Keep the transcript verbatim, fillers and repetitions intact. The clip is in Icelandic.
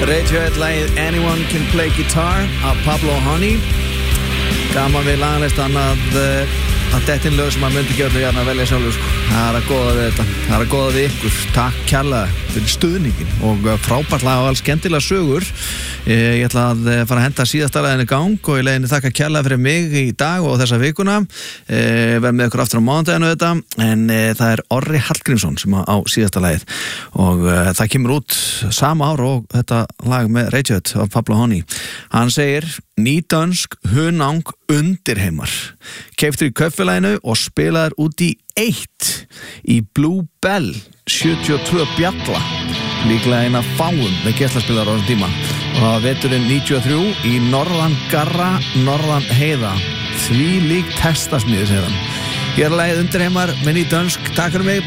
Radiohead-lagið Anyone Can Play Guitar af Pablo Honey. Gaman við lagalistan að að dettin lög sem að myndi ekki öllu hérna að velja sjálfur sko. Það er að góða við þetta. Það er að góða við ykkur. Takk kærlega fyrir stuðningin og frábært lag og alls skemmtilega sögur. Ég ætla að fara að henda síðasta laginu í gang og ég leiðinni þakka kærlega fyrir mig í dag og þessa vikuna. Verð með ykkur aftur á mánudaginu þetta en það er Orri Hallgrímsson sem á síðasta lagið og það kemur út sama ár og þetta lag með Radiohead af Pablo Honey. Hann segir nýdönsk hunang undirheimar keyptur í kaupfélaginu og spilaður út í eitt í Blue Bell sjötíu og tvö bjalla líklega eina fáum með geislaspilar á þessum tíma og það var veturinn níutíu og þrjú í Norðan Garra, Norðan Heiða því lík testasmiði segðan. Ég er lagið undirheimar með nýdönsk. Takk fyrir mig.